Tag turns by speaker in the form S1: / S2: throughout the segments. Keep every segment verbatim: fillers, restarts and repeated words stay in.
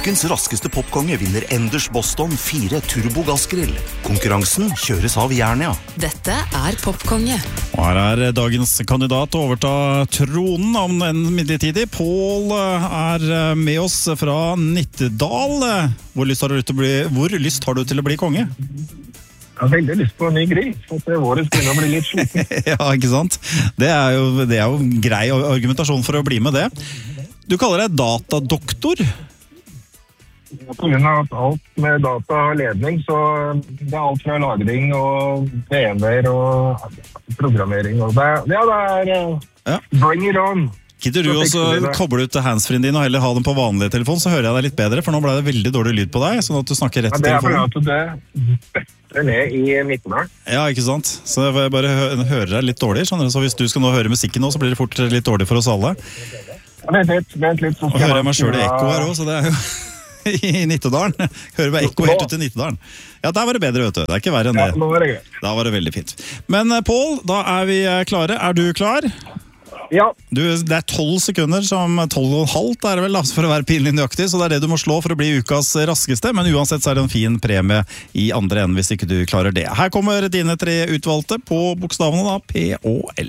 S1: Ukens raskeste popkonge vinner Enders Boston fire Turbo Gassgrill. Konkurransen kjøres av Jernia.
S2: Dette er Popkonge.
S3: Og her er dagens kandidat til å overta tronen om en midlertidig. Pål er med oss fra Nittedal. Hvor lyst har du til å bli, hvor lyst har du til å bli konge?
S4: Jeg har veldig lyst på en ny grill, for at våres begynner å bli litt sliten.
S3: Ja, ikke sant? Det er jo, det er jo grei argumentasjon for å bli med det. Du kaller deg datadoktor.
S4: På grunn av at alt med data har ledning, så det er alt fra lagring og D M-er og programmering. Og det er, ja, det er
S3: Ja.
S4: bring it on.
S3: Gidder du også koble ut handsfree din og heller ha den på vanlig telefon, så hører jeg deg litt bedre, for nå ble det veldig dårlig lyd på deg, sånn at du snakker rett
S4: Ja,
S3: til
S4: det er fordi
S3: telefonen.
S4: at det bøtter ned i Nittedal.
S3: Ja, ikke sant? Så jeg bare hø- hører deg litt dårlig, skjønner du? Så hvis du skal nå høre musikken nå, så blir det fort litt dårlig for oss alle.
S4: Ja, Vent litt, vent litt. Så
S3: Og hører jeg meg selv i ekko her også, så det er jo i Nittedalen. Hører meg ekko helt ut i Nittedalen. Ja, der var det bedre, vet du. Det er ikke verre enn
S4: Ja,
S3: det.
S4: nå er det greit.
S3: Da var det veldig fint. Men eh, Pål, da er vi eh, klare. Er du klar?
S4: Ja,
S3: Du, det er tolv sekunder, som tolv og et halvt er det vel, da, for å være pinlig nøyaktig, så det er det du må slå for å bli ukas raskeste, men uansett så er det en fin premie i andre enden hvis ikke du klarer det. Her kommer dine tre utvalgte på bokstavene da, P og L.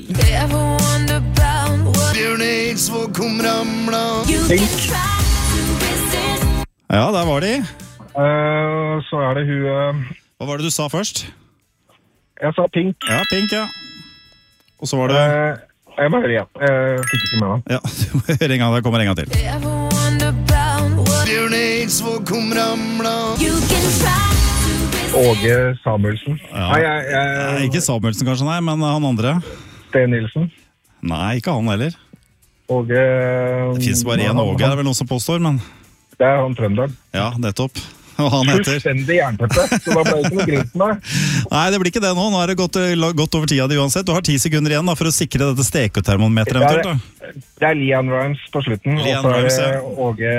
S3: Ja, der var de.
S4: eh, så er det hun... eh,
S3: Hva var det du sa først?
S4: jeg sa pink.
S3: Ja, pink, ja. Og så var det...
S4: Eh, jeg bare, ja. Jeg fikk ikke med meg.
S3: Ja, du må høre en gang, det kommer en gang til.
S4: Åge Samuelsen.
S3: Ja.
S4: Nei, jeg,
S3: Nei,
S4: jeg,
S3: ikke Samuelsen kanskje, nei, men han andre.
S4: Sten Nilsen.
S3: Nei, ikke han heller.
S4: Åge...
S3: Det finnes bare en Åge, det er vel noen som påstår, men...
S4: Det er han trønderen.
S3: Ja, nettopp. Og han heter...
S4: Fullstendig jernteppe, så da ble det ikke noe grint med meg.
S3: Nei, det blir ikke det nå. Nå er det gått, gått over tida det uansett. Du har ti sekunder igjen da, for å sikre dette steketermometeret
S4: Det
S3: eventuelt.
S4: er,
S3: Da.
S4: det er Leanne Rimes på slutten,
S3: Leanne
S4: og så er
S3: Rimes,
S4: det Åge...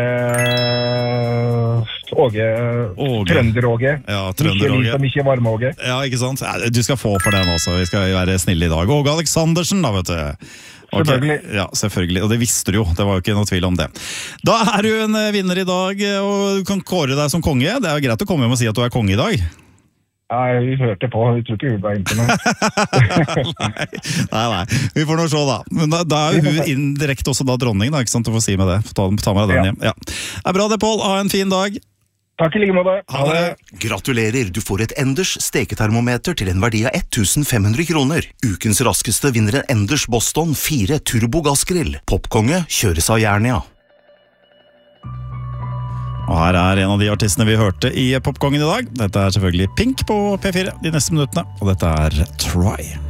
S4: Åge...
S3: Åge.
S4: Trønder-Åge.
S3: Ja,
S4: Ikke
S3: Trønder-Åge.
S4: lys som ikke varme-Åge.
S3: Ja, ikke sant? Ja, du skal få for den også. Vi skal være snille i dag. Åge Aleksandersen da, vet du. Ok,
S4: Selvfølgelig.
S3: Ja, selvfølgelig. Og det visste du jo. Det var jo ikke noe tvil om det. Da er du en eh, vinner i dag, og du kan kåre deg som konge. Det er jo greit å komme hjem og si at du er konge i dag.
S4: Ja, vi hørte på. Vi tror ikke hun ble imponert.
S3: nei, nei, nei. Vi får nå se da. Men da, da er jo hun indirekte også da dronning, da, ikke sant? Du får si med det. Ta, ta med deg den
S4: Ja.
S3: hjem. Ja. Det er bra det, Pål. Ha en fin dag.
S4: Takk i like måte.
S3: Ha det.
S1: Gratulerer, du får et Enders steketermometer til en verdi av femten hundre kroner. Ukens raskeste vinner en Enders Boston fire Turbo Gassgrill. Popkonge kjøres av Jernia.
S3: Og her er en av de artistene vi hørte i Popkongen i dag. Dette er selvfølgelig Pink på P fire de neste minuttene, og dette er Try.